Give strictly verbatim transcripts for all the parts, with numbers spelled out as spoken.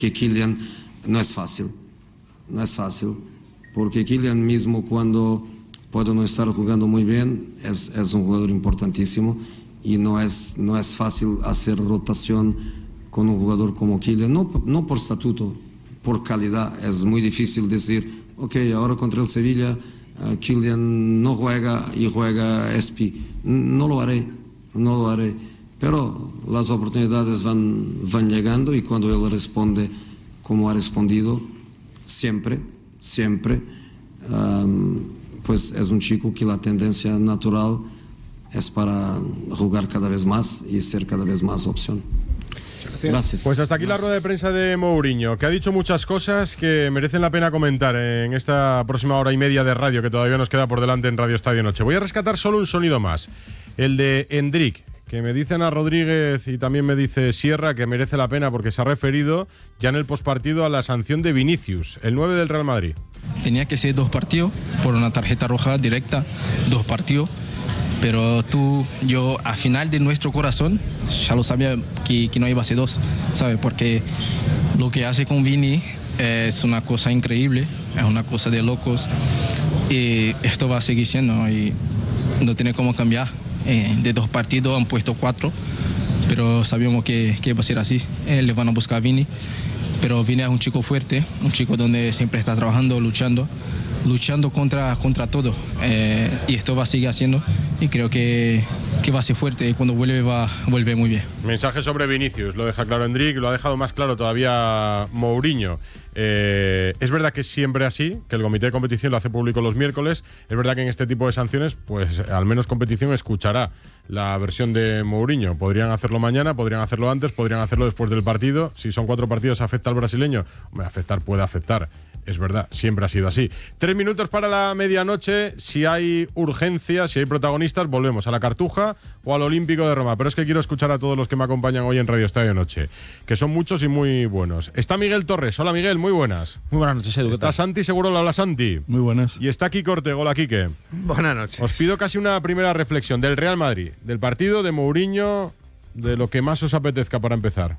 que Kylian no es fácil, no es fácil, porque Kylian mismo cuando puede no estar jugando muy bien, es, es un jugador importantísimo y no es, no es fácil hacer rotación con un jugador como Kylian, no, no por estatuto, por calidad. Es muy difícil decir, ok, ahora contra el Sevilla uh, Kylian no juega y juega Espi. No lo haré, no lo haré. Pero las oportunidades van, van llegando y cuando él responde como ha respondido, siempre, siempre, um, pues es un chico que la tendencia natural es para jugar cada vez más y ser cada vez más opción. Gracias. Pues hasta aquí Gracias. La rueda de prensa de Mourinho, que ha dicho muchas cosas que merecen la pena comentar en esta próxima hora y media de radio que todavía nos queda por delante en Radio Estadio Noche. Voy a rescatar solo un sonido más, el de Endrick, que me dicen a Rodríguez y también me dice Sierra que merece la pena porque se ha referido ya en el postpartido a la sanción de Vinicius, el nueve del Real Madrid. Tenía que ser dos partidos por una tarjeta roja directa, dos partidos. Pero tú, yo, al final de nuestro corazón, ya lo sabía que, que no iba a ser dos, ¿sabes? Porque lo que hace con Vini es una cosa increíble, es una cosa de locos. Y esto va a seguir siendo y no tiene cómo cambiar. Eh, de dos partidos han puesto cuatro, pero sabíamos que, que iba a ser así. Eh, le van a buscar a Vini. Pero Vini es un chico fuerte, un chico donde siempre está trabajando, luchando. luchando contra, contra todo eh, y esto va a seguir haciendo y creo que, que va a ser fuerte y cuando vuelve va a volver muy bien. Mensaje sobre Vinicius, lo deja claro Endrick, lo ha dejado más claro todavía Mourinho. Eh, es verdad que es siempre así, que el comité de competición lo hace público los miércoles. Es verdad que en este tipo de sanciones, pues al menos competición escuchará la versión de Mourinho. Podrían hacerlo mañana, podrían hacerlo antes, podrían hacerlo después del partido. Si son cuatro partidos, ¿afecta al brasileño? Hombre, afectar puede afectar. Es verdad, siempre ha sido así. Tres minutos para la medianoche. Si hay urgencia, si hay protagonistas, volvemos a la Cartuja o al Olímpico de Roma. Pero es que quiero escuchar a todos los que me acompañan hoy en Radio Estadio Noche, que son muchos y muy buenos. Está Miguel Torres. Hola, Miguel, muy buenas. Muy buenas noches, Edu. Está Santi Seguro, hola Santi. Muy buenas. Y está Kike Ortega. Hola, Kike. Buenas noches. Os pido casi una primera reflexión del Real Madrid, del partido, de Mourinho, de lo que más os apetezca para empezar.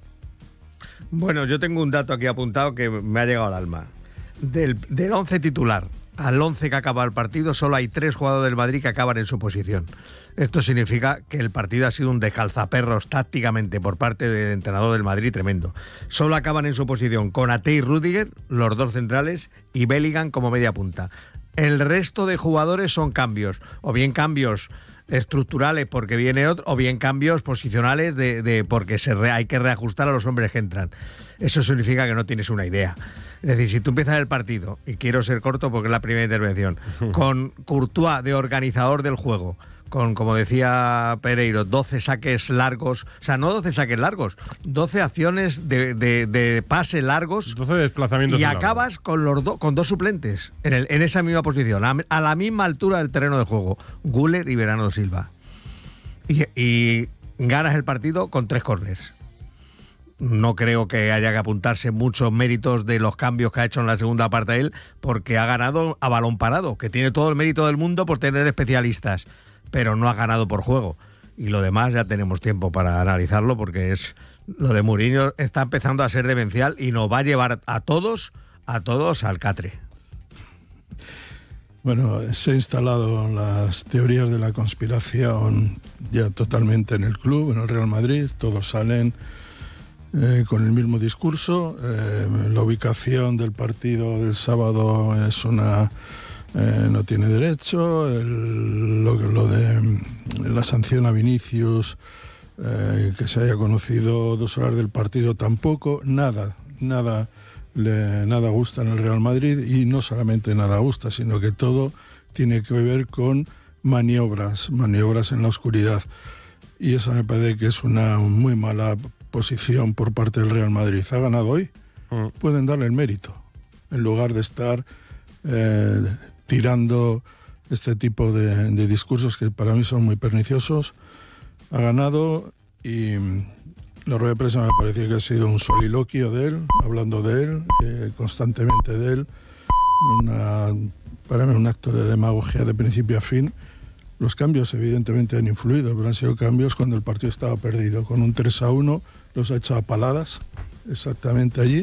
Bueno, yo tengo un dato aquí apuntado que me ha llegado al alma. Del, del once titular al once que acaba el partido, solo hay tres jugadores del Madrid que acaban en su posición. Esto significa que el partido ha sido un descalzaperros tácticamente por parte del entrenador del Madrid tremendo. Solo acaban en su posición Konaté y Rüdiger, los dos centrales, y Bellingham como media punta. El resto de jugadores son cambios, o bien cambios estructurales porque viene otro, o bien cambios posicionales de, de porque se re, hay que reajustar a los hombres que entran. Eso significa que no tienes una idea. Es decir, si tú empiezas el partido, y quiero ser corto porque es la primera intervención, con Courtois de organizador del juego, con, como decía Pereiro, doce saques largos, o sea, no doce saques largos, doce acciones de, de, de pase largos, doce desplazamientos y acabas con, los do, con dos suplentes en, el, en esa misma posición, a, a la misma altura del terreno de juego, Güler y Bernardo Silva. Y, y ganas el partido con tres córners. No creo que haya que apuntarse muchos méritos de los cambios que ha hecho en la segunda parte él, porque ha ganado a balón parado, que tiene todo el mérito del mundo por tener especialistas, pero no ha ganado por juego. Y lo demás ya tenemos tiempo para analizarlo, porque es lo de Mourinho está empezando a ser demencial y nos va a llevar a todos, a todos al catre. Bueno, se han instalado las teorías de la conspiración ya totalmente en el club, en el Real Madrid, todos salen Eh, con el mismo discurso. Eh, la ubicación del partido del sábado es una eh, no tiene derecho. El, lo, lo de la sanción a Vinicius, eh, que se haya conocido dos horas del partido, tampoco. Nada, nada, le, nada gusta en el Real Madrid, y no solamente nada gusta, sino que todo tiene que ver con maniobras, maniobras en la oscuridad. Y eso me parece que es una muy mala posición por parte del Real Madrid. Ha ganado hoy, mm. pueden darle el mérito, en lugar de estar eh, tirando este tipo de, de discursos que para mí son muy perniciosos. Ha ganado, y la rueda de prensa me parecía que ha sido un soliloquio de él, hablando de él, eh, constantemente de él, una, para mí un acto de demagogia de principio a fin. Los cambios evidentemente han influido, pero han sido cambios cuando el partido estaba perdido. Con un tres a uno los ha echado a paladas, exactamente allí.